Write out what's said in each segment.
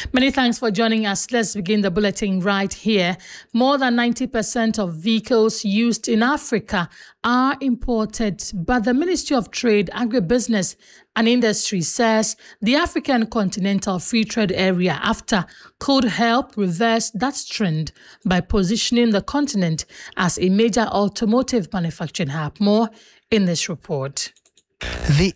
Many thanks for joining us. Let's begin the bulletin right here. More than 90% of vehicles used in Africa are imported, but the Ministry of Trade, Agribusiness and Industry says the African Continental Free Trade Area (AfTA) could help reverse that trend by positioning the continent as a major automotive manufacturing hub. More in this report. The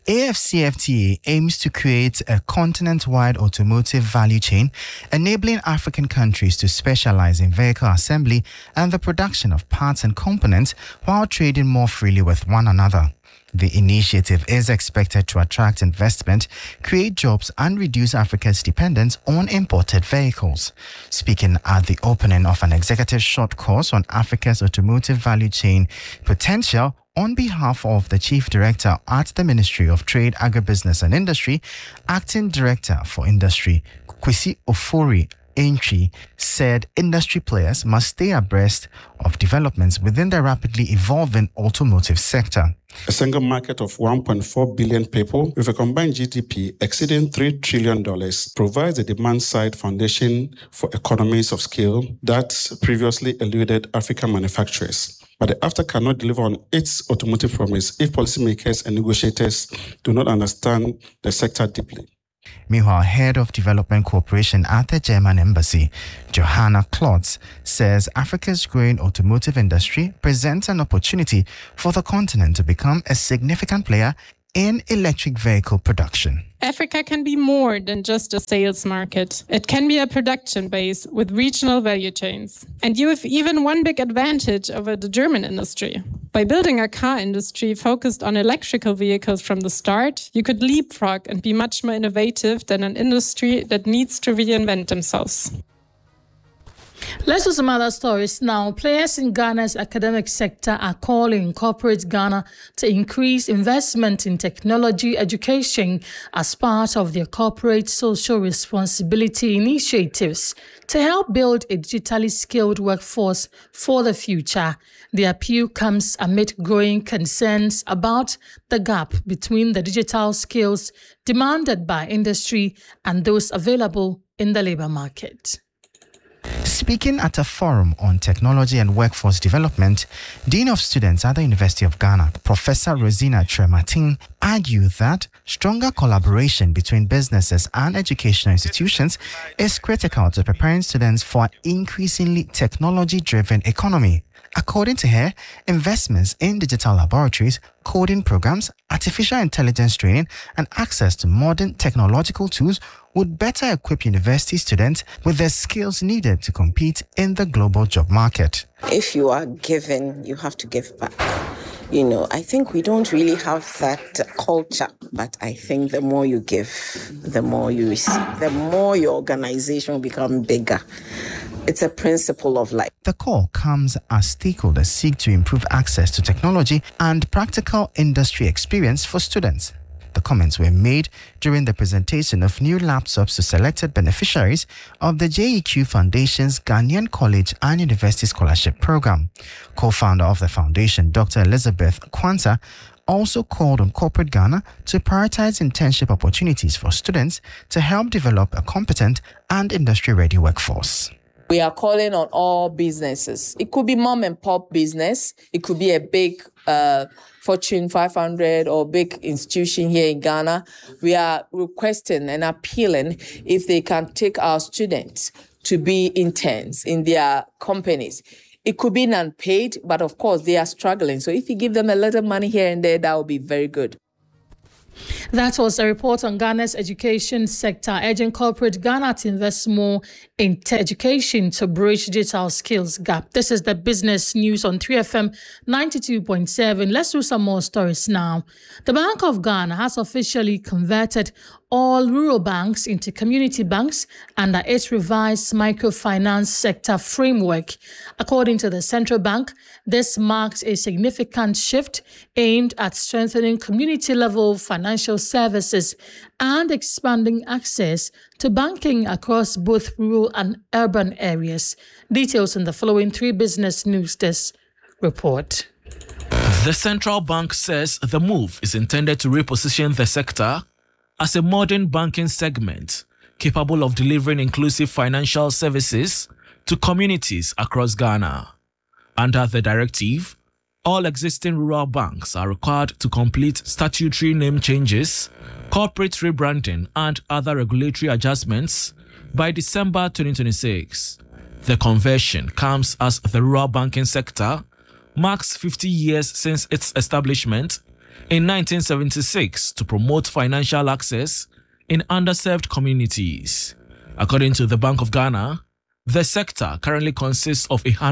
AFCFTA aims to create a continent-wide automotive value chain, enabling African countries to specialize in vehicle assembly and the production of parts and components while trading more freely with one another. The initiative is expected to attract investment, create jobs, and reduce Africa's dependence on imported vehicles. Speaking at the opening of an executive short course on Africa's automotive value chain potential, on behalf of the Chief Director at the Ministry of Trade, Agribusiness and Industry, Acting Director for Industry, Kwesi Ofori Entry, said industry players must stay abreast of developments within the rapidly evolving automotive sector. A single market of 1.4 billion people with a combined GDP exceeding $3 trillion provides a demand-side foundation for economies of scale that previously eluded African manufacturers. But the AfTA cannot deliver on its automotive promise if policymakers and negotiators do not understand the sector deeply. Meanwhile, Head of Development Cooperation at the German Embassy, Johanna Klotz, says Africa's growing automotive industry presents an opportunity for the continent to become a significant player in electric vehicle production. Africa can be more than just a sales market. It can be a production base with regional value chains. And you have even one big advantage over the German industry. By building a car industry focused on electrical vehicles from the start, you could leapfrog and be much more innovative than an industry that needs to reinvent themselves. Let's do some other stories now. Players in Ghana's academic sector are calling corporate Ghana to increase investment in technology education as part of their corporate social responsibility initiatives to help build a digitally skilled workforce for the future. The appeal comes amid growing concerns about the gap between the digital skills demanded by industry and those available in the labor market. Speaking at a forum on technology and workforce development, Dean of Students at the University of Ghana, Professor Rosina Tremartin, argued that stronger collaboration between businesses and educational institutions is critical to preparing students for an increasingly technology-driven economy. According to her, investments in digital laboratories, coding programs, artificial intelligence training, and access to modern technological tools would better equip university students with the skills needed to compete in the global job market. If you are given, you have to give back. I think we don't really have that culture, but I think the more you give, the more you receive, the more your organization will become bigger. It's a principle of life. The call comes as stakeholders seek to improve access to technology and practical industry experience for students. The comments were made during the presentation of new laptops to selected beneficiaries of the JEQ Foundation's Ghanaian College and University Scholarship Program. Co-founder of the foundation, Dr. Elizabeth Kwanta, also called on corporate Ghana to prioritize internship opportunities for students to help develop a competent and industry-ready workforce. We are calling on all businesses. It could be mom and pop business. It could be a big Fortune 500 or big institution here in Ghana. We are requesting and appealing if they can take our students to be interns in their companies. It could be non-paid, but of course they are struggling. So if you give them a little money here and there, that would be very good. That was a report on Ghana's education sector, urging corporate Ghana to invest more in education to bridge digital skills gap. This is the business news on 3FM 92.7. Let's do some more stories now. The Bank of Ghana has officially converted all rural banks into community banks under its revised microfinance sector framework. According to the central bank, this marks a significant shift aimed at strengthening community-level financial services and expanding access to banking across both rural and urban areas. Details in the following 3 Business News Desk report. The central bank says the move is intended to reposition the sector as a modern banking segment capable of delivering inclusive financial services to communities across Ghana. Under the directive, all existing rural banks are required to complete statutory name changes, corporate rebranding, and other regulatory adjustments by December 2026. The conversion comes as the rural banking sector marks 50 years since its establishment in 1976 to promote financial access in underserved communities. According to the Bank of Ghana, the sector currently consists of